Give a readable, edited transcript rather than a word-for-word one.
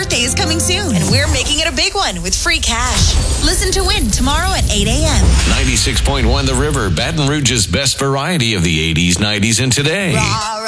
birthday is coming soon, and we're making it a big one with free cash. Listen to Win tomorrow at 8 a.m. 96.1 The River, Baton Rouge's best variety of the 80s, 90s, and today.